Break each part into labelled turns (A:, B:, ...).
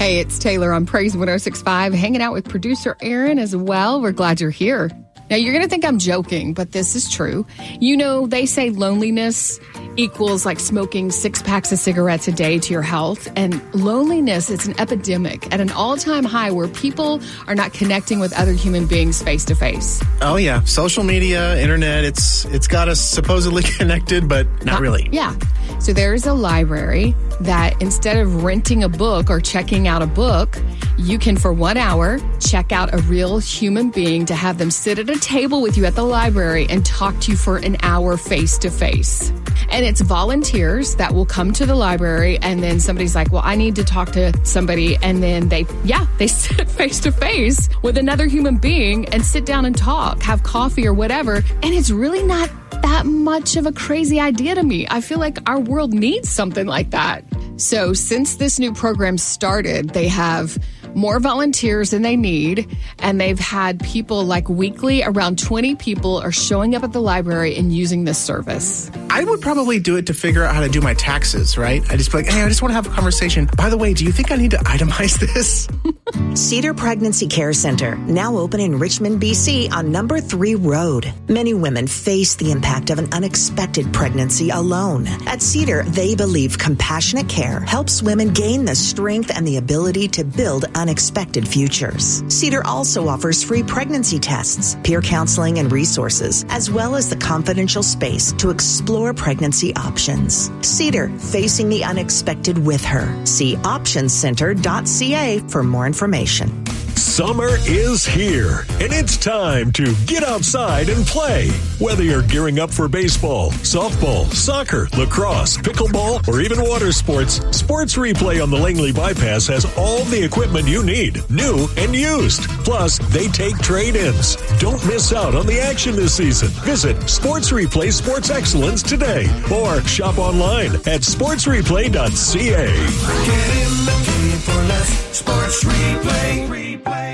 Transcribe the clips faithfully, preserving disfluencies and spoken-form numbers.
A: Hey, it's Taylor on Praise one oh six point five, hanging out with producer Aaron as well. We're glad you're here. Now, you're going to think I'm joking, but this is true. You know, they say loneliness equals like smoking six packs of cigarettes a day to your health. And loneliness is an epidemic at an all-time high where people are not connecting with other human beings face to face.
B: Oh, yeah. Social media, internet, it's it's got us supposedly connected, but not, not really.
A: Yeah. So there's a library that instead of renting a book or checking out a book, you can, for one hour, check out a real human being to have them sit at a table with you at the library and talk to you for an hour face to face. And it's volunteers that will come to the library, and then somebody's like, well, I need to talk to somebody. And then they, yeah, they sit face to face with another human being and sit down and talk, have coffee or whatever. And it's really not that much of a crazy idea to me. I feel like our world needs something like that. So since this new program started, they have more volunteers than they need, and they've had people like weekly, around twenty people are showing up at the library and using this service.
B: I would probably do it to figure out how to do my taxes, right? I just be like, hey, I just want to have a conversation. By the way, do you think I need to itemize this?
C: Cedar Pregnancy Care Center, now open in Richmond, B C on number three Road. Many women face the impact of an unexpected pregnancy alone. At Cedar, they believe compassionate care helps women gain the strength and the ability to build unexpected futures. Cedar also offers free pregnancy tests, peer counseling and resources, as well as the confidential space to explore pregnancy options. Cedar, facing the unexpected with her. See options center dot c a for more information.
D: Summer is here, and it's time to get outside and play. Whether you're gearing up for baseball, softball, soccer, lacrosse, pickleball, or even water sports, Sports Replay on the Langley Bypass has all the equipment you need, new and used. Plus, they take trade-ins. Don't miss out on the action this season. Visit Sports Replay Sports Excellence today, or shop online at sports replay dot c a.
E: Get in the game for less. Sports Replay.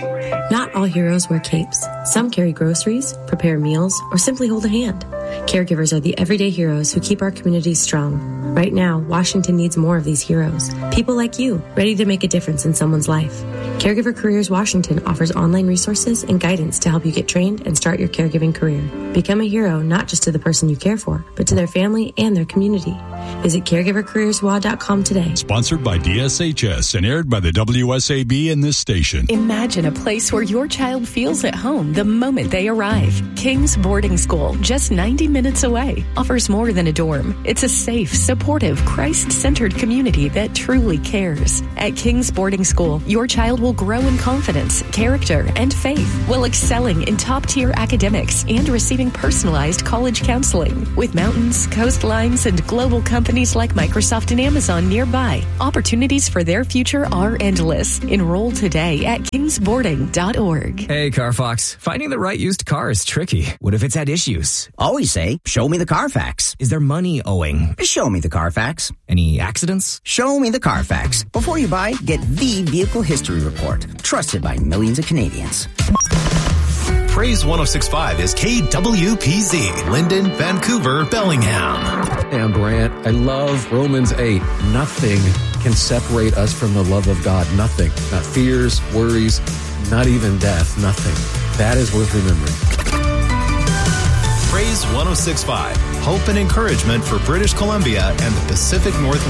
F: Not all heroes wear capes. Some carry groceries, prepare meals, or simply hold a hand. Caregivers are the everyday heroes who keep our communities strong. Right now, Washington needs more of these heroes. People like you, ready to make a difference in someone's life. Caregiver Careers Washington offers online resources and guidance to help you get trained and start your caregiving career. Become a hero not just to the person you care for, but to their family and their community. Visit caregiver careers w a dot com today.
G: Sponsored by D S H S and aired by the W S A B and this station.
H: Imagine a place where your child feels at home the moment they arrive. King's Boarding School, just ninety minutes away, offers more than a dorm. It's a safe, supportive, Christ-centered community that truly cares. At King's Boarding School, your child will grow in confidence, character, and faith while excelling in top-tier academics and receiving personalized college counseling. With mountains, coastlines, and global companies like Microsoft and Amazon nearby, opportunities for their future are endless. Enroll today at kings boarding dot org.
I: Hey, Carfox. Finding the right used car is tricky. What if it's had issues?
J: Always say, show me the Carfax.
I: Is there money owing?
J: Show me the Carfax.
I: Any accidents?
J: Show me the Carfax. Before you buy, get the Vehicle History Report. Trusted by millions of Canadians.
K: Praise one oh six point five is K W P Z, Linden, Vancouver, Bellingham.
L: Hey, I'm Brant. I love Romans eight. Nothing can separate us from the love of God. Nothing. Not fears, worries, not even death. Nothing. That is worth remembering.
K: Praise one oh six point five, hope and encouragement for British Columbia and the Pacific Northwest.